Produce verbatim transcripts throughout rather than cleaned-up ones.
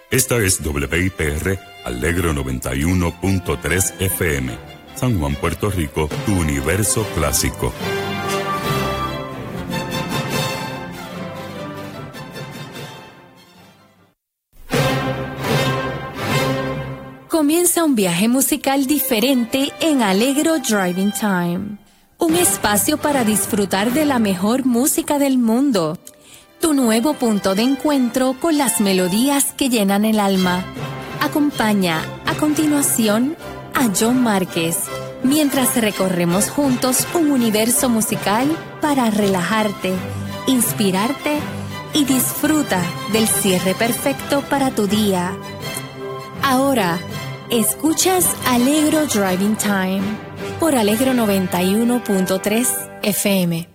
Esta es W I P R Alegro noventa y uno punto tres F M. San Juan, Puerto Rico, tu universo clásico. Comienza un viaje musical diferente en Alegro Driving Time. Un espacio para disfrutar de la mejor música del mundo. Tu nuevo punto de encuentro con las melodías que llenan el alma. Acompaña a continuación a John Márquez mientras recorremos juntos un universo musical para relajarte, inspirarte y disfruta del cierre perfecto para tu día. Ahora, escuchas Alegro Driving Time por Alegro noventa y uno punto tres F M.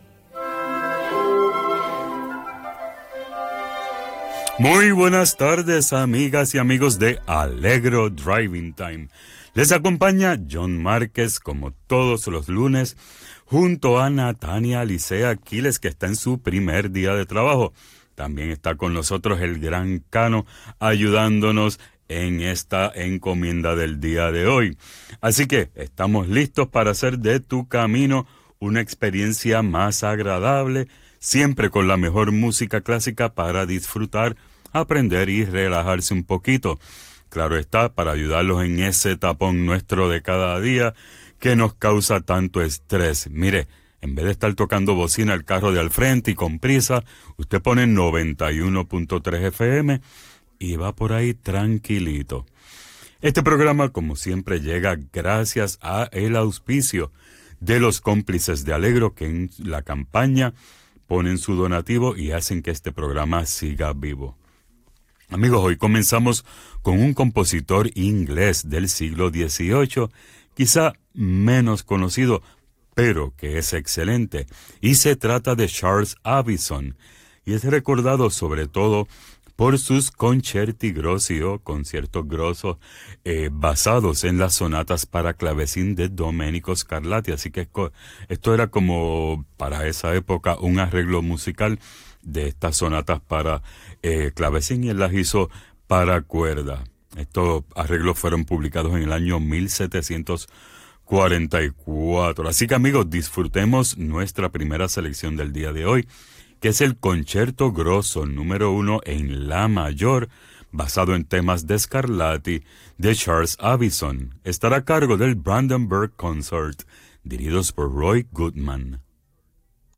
Muy buenas tardes, amigas y amigos de Alegro Driving Time. Les acompaña John Márquez, como todos los lunes, junto a Natania Alicea Aquiles, que está en su primer día de trabajo. También está con nosotros el gran Cano, ayudándonos en esta encomienda del día de hoy. Así que estamos listos para hacer de tu camino una experiencia más agradable, siempre con la mejor música clásica para disfrutar, aprender y relajarse un poquito. Claro está, para ayudarlos en ese tapón nuestro de cada día que nos causa tanto estrés. Mire, en vez de estar tocando bocina el carro de al frente y con prisa, usted pone noventa y uno punto tres F M y va por ahí tranquilito. Este programa, como siempre, llega gracias a el auspicio de los cómplices de Alegro, que en la campaña ponen su donativo y hacen que este programa siga vivo. Amigos, hoy comenzamos con un compositor inglés del siglo dieciocho, quizá menos conocido, pero que es excelente, y se trata de Charles Avison, y es recordado sobre todo por sus concerti grossi o conciertos grosos eh, basados en las sonatas para clavecín de Domenico Scarlatti. Así que esto era como para esa época un arreglo musical de estas sonatas para eh, clavecín, y él las hizo para cuerda. Estos arreglos fueron publicados en el año mil setecientos cuarenta y cuatro. Así que, amigos, disfrutemos nuestra primera selección del día de hoy, que es el Concerto Grosso número uno en La mayor, basado en temas de Scarlatti, de Charles Avison. Estará a cargo del Brandenburg Consort, dirigidos por Roy Goodman.